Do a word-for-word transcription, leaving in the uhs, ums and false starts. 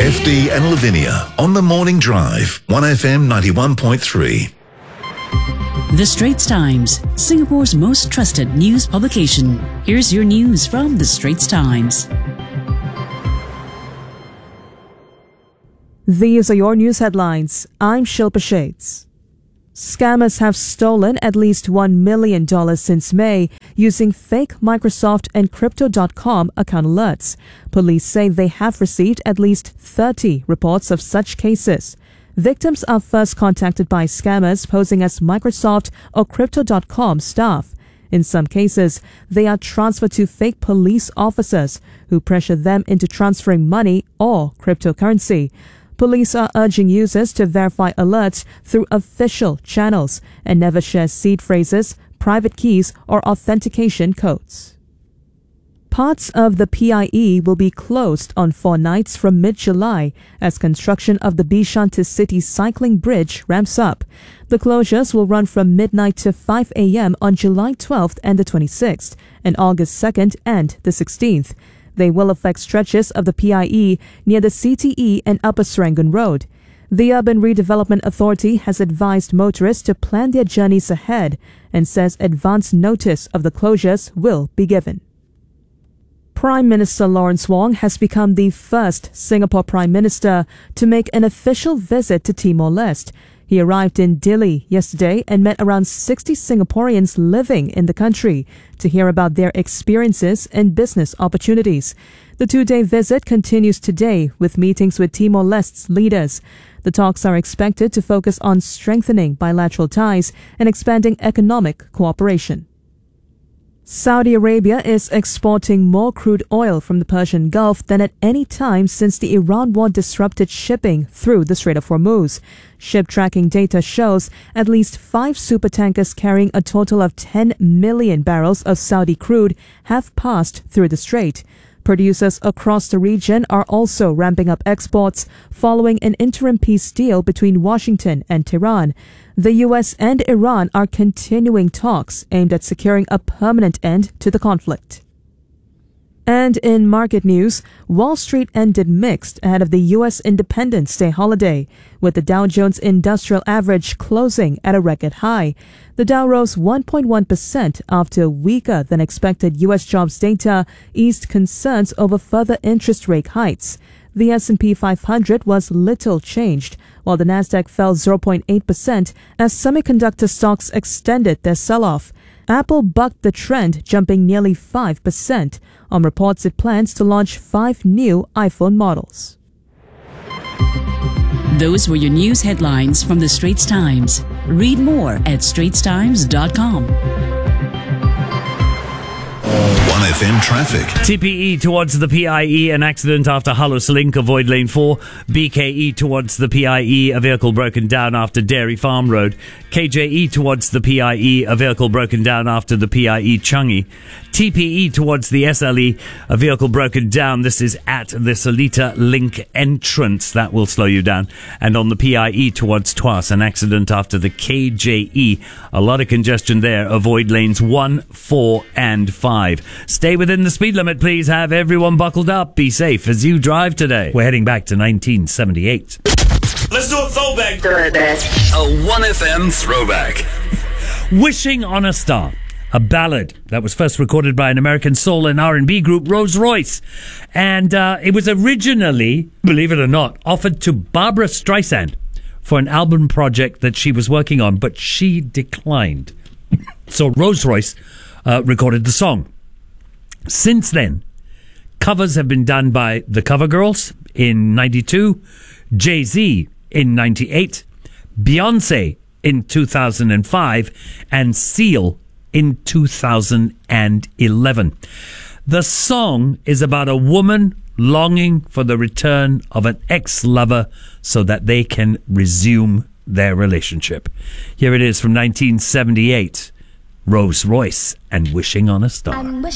F D and Lavinia on the Morning Drive, one F M ninety-one point three. The Straits Times, Singapore's most trusted news publication. Here's your news from The Straits Times. These are your news headlines. I'm Shilpa Shades. Scammers have stolen at least one million dollars since May using fake Microsoft and Crypto dot com account alerts. Police say they have received at least thirty reports of such cases. Victims are first contacted by scammers posing as Microsoft or Crypto dot com staff. In some cases, they are transferred to fake police officers who pressure them into transferring money or cryptocurrency. Police are urging users to verify alerts through official channels and never share seed phrases, private keys, or authentication codes. Parts of the P I E will be closed on four nights from mid-July as construction of the Bishan to City cycling bridge ramps up. The closures will run from midnight to five a.m. on July twelfth and the twenty-sixth, and August second and the sixteenth. They will affect stretches of the P I E near the C T E and Upper Serangoon Road. The Urban Redevelopment Authority has advised motorists to plan their journeys ahead and says advance notice of the closures will be given. Prime Minister Lawrence Wong has become the first Singapore Prime Minister to make an official visit to Timor-Leste. He arrived in Dili yesterday and met around sixty Singaporeans living in the country to hear about their experiences and business opportunities. The two-day visit continues today with meetings with Timor-Leste's leaders. The talks are expected to focus on strengthening bilateral ties and expanding economic cooperation. Saudi Arabia is exporting more crude oil from the Persian Gulf than at any time since the Iran war disrupted shipping through the Strait of Hormuz. Ship tracking data shows at least five supertankers carrying a total of ten million barrels of Saudi crude have passed through the strait. Producers across the region are also ramping up exports following an interim peace deal between Washington and Tehran. The U S and Iran are continuing talks aimed at securing a permanent end to the conflict. And in market news, Wall Street ended mixed ahead of the U S Independence Day holiday, with the Dow Jones Industrial Average closing at a record high. The Dow rose one point one percent after weaker than expected U S jobs data eased concerns over further interest rate hikes. The S and P five hundred was little changed, while the Nasdaq fell zero point eight percent as semiconductor stocks extended their sell-off. Apple bucked the trend, jumping nearly five percent on reports it plans to launch five new iPhone models. Those were your news headlines from The Straits Times. Read more at straits times dot com. one F M traffic. T P E towards the P I E, an accident after Halus Link, avoid lane four. B K E towards the P I E, a vehicle broken down after Dairy Farm Road. K J E towards the P I E, a vehicle broken down after the P I E Changi. T P E towards the S L E, a vehicle broken down. This is at the Seletar Link entrance. That will slow you down. And on the P I E towards Tuas, an accident after the K J E. A lot of congestion there. Avoid lanes one, four and five. Stay within the speed limit, please. Have everyone buckled up. Be safe as you drive today. We're heading back to nineteen seventy-eight. Let's do a throwback. A one F M throwback. Wishing on a Star, a ballad that was first recorded by an American soul and R and B group, Rolls Royce. And uh, it was originally, believe it or not, offered to Barbra Streisand for an album project that she was working on, but she declined. So Rolls Royce uh, recorded the song. Since then, covers have been done by the Cover Girls in ninety-two, Jay-Z in ninety-eight, Beyonce in two thousand five, and Seal in two thousand eleven. The song is about a woman longing for the return of an ex-lover so that they can resume their relationship. Here it is from nineteen seventy-eight, Rolls Royce and Wishing on a Star.